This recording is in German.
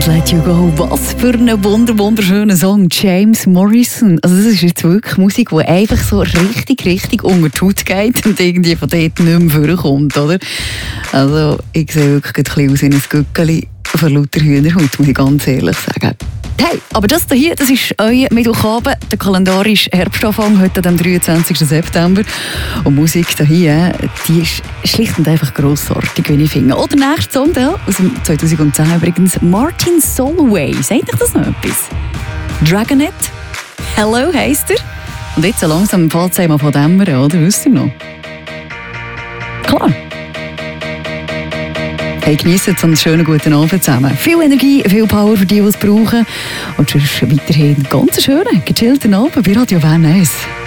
und Let You Go. Was für ein wunderschöner Song. James Morrison. Also das ist jetzt wirklich Musik, die einfach so richtig unter die Haut geht und irgendwie von dort nicht mehr vorkommt, oder? Also ich sehe wirklich ein bisschen aus wie ein Gückeli von lauter Hühnerhaut, muss ich ganz ehrlich sagen. Hey, aber das hier, das ist euer Mittwochabend, der kalendarische Herbstanfang, heute am 23. September. Und Musik hier, die ist schlicht und einfach grossartig, wie ich finde. Oder der nächste Song da, aus dem 2010 übrigens, Martin Solveig. Sagt euch das noch etwas? Dragonet, Hello heisst er. Und jetzt so langsam fällt es einmal von dämmern, oder? Wisst ihr noch? Klar. Hey, genießt jetzt einen schönen guten Abend zusammen. Viel Energie, viel Power für die es brauchen. Und sonst weiterhin einen ganz schönen, gechillten Abend bei Radio Bern 1.